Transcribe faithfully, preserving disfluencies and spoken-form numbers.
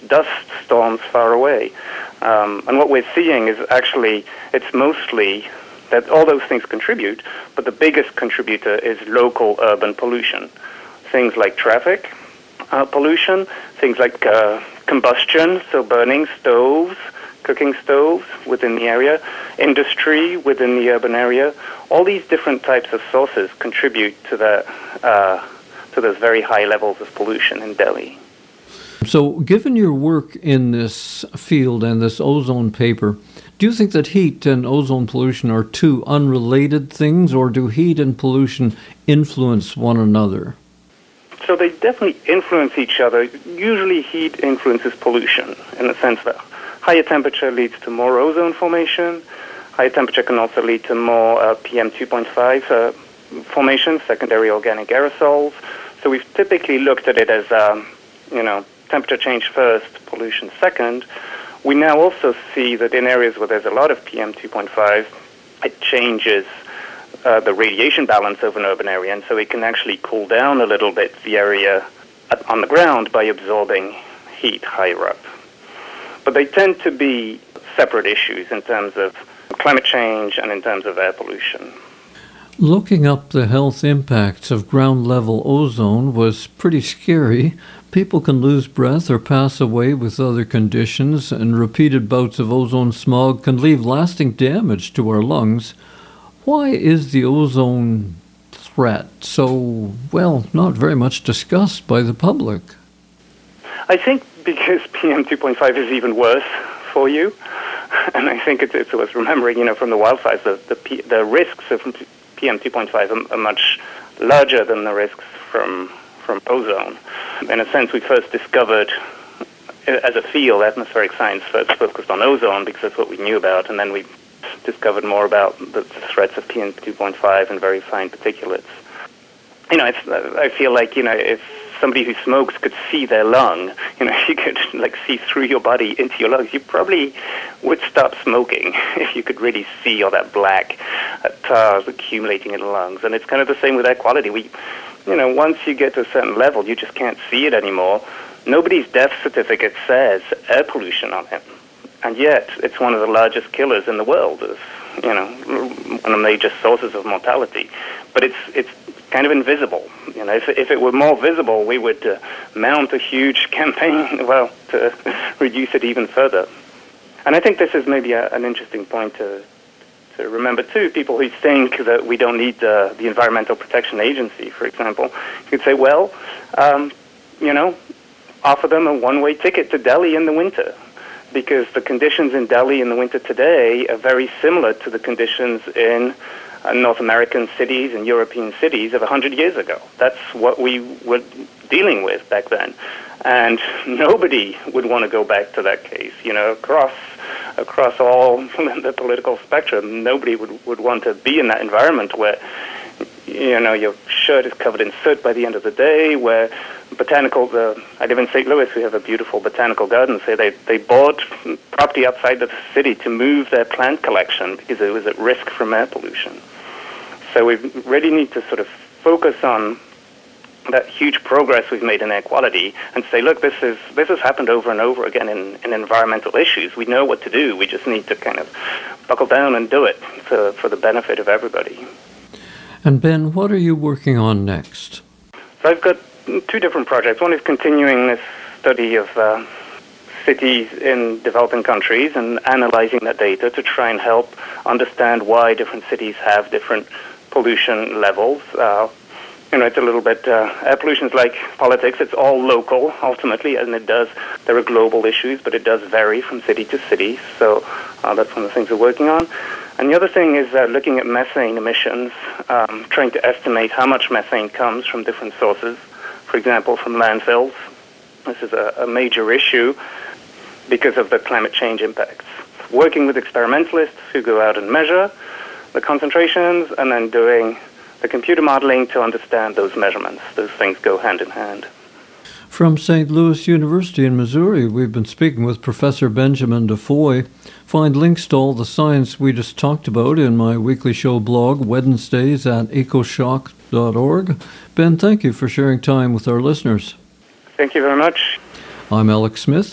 dust storms far away. Um, and what we're seeing is actually, it's mostly that all those things contribute, but the biggest contributor is local urban pollution. Things like traffic uh, pollution, things like uh, combustion, so burning stoves, cooking stoves within the area, industry within the urban area. All these different types of sources contribute to the uh, to those very high levels of pollution in Delhi. So, given your work in this field and this ozone paper, do you think that heat and ozone pollution are two unrelated things, or do heat and pollution influence one another? So they definitely influence each other. Usually heat influences pollution in the sense that higher temperature leads to more ozone formation. Higher temperature can also lead to more uh, P M two point five uh, formation, secondary organic aerosols. So we've typically looked at it as, um, you know, temperature change first, pollution second. We now also see that in areas where there's a lot of P M two point five, it changes uh, the radiation balance of an urban area, and so it can actually cool down a little bit the area on the ground by absorbing heat higher up. But they tend to be separate issues in terms of climate change and in terms of air pollution. Looking up the health impacts of ground-level ozone was pretty scary. People can lose breath or pass away with other conditions, and repeated bouts of ozone smog can leave lasting damage to our lungs. Why is the ozone threat so, well, not very much discussed by the public? I think because P M two point five is even worse for you, and I think it's, it's worth remembering, you know, from the wildfires, the, the, P, the risks of P M two point five are, are much larger than the risks from from ozone. In a sense, we first discovered, as a field, atmospheric science first focused on ozone because that's what we knew about, and then we discovered more about the threats of P M two point five and very fine particulates. You know, it's, I feel like, you know, if somebody who smokes could see their lung, you know, if you could, like, see through your body into your lungs, you probably would stop smoking if you could really see all that black uh, tar accumulating in the lungs. And it's kind of the same with air quality. We, you know, once you get to a certain level, you just can't see it anymore. Nobody's death certificate says air pollution on it. And yet, it's one of the largest killers in the world, of, you know, one of the major sources of mortality. But it's it's kind of invisible. You know, if, if it were more visible, we would uh, mount a huge campaign, well, to reduce it even further. And I think this is maybe a, an interesting point to to remember, too. People who think that we don't need uh, the Environmental Protection Agency, for example, you could say, well, um, you know, offer them a one-way ticket to Delhi in the winter, because the conditions in Delhi in the winter today are very similar to the conditions in uh, North American cities and European cities of one hundred years ago. That's what we were dealing with back then. And nobody would want to go back to that case. You know, across across all the political spectrum, nobody would, would want to be in that environment where, you know, your shirt is covered in soot by the end of the day, where botanical, uh, I live in Saint Louis, we have a beautiful botanical garden, so they, they bought property outside the city to move their plant collection because it was at risk from air pollution. So we really need to sort of focus on that huge progress we've made in air quality and say, look, this is this has happened over and over again in, in environmental issues. We know what to do. We just need to kind of buckle down and do it for, for the benefit of everybody. And Ben, what are you working on next? So I've got two different projects. One is continuing this study of uh, cities in developing countries and analyzing that data to try and help understand why different cities have different pollution levels. Uh, you know, it's a little bit, uh, air pollution is like politics. It's all local, ultimately, and it does, there are global issues, but it does vary from city to city. So uh, that's one of the things we're working on. And the other thing is uh, looking at methane emissions, um, trying to estimate how much methane comes from different sources. For example, from landfills. This is a, a major issue because of the climate change impacts. Working with experimentalists who go out and measure the concentrations and then doing the computer modeling to understand those measurements. Those things go hand in hand. From Saint Louis University in Missouri, we've been speaking with Professor Benjamin DeFoy. Find links to all the science we just talked about in my weekly show blog, Wednesdays at ecoshock dot org. Ben, thank you for sharing time with our listeners. Thank you very much. I'm Alex Smith.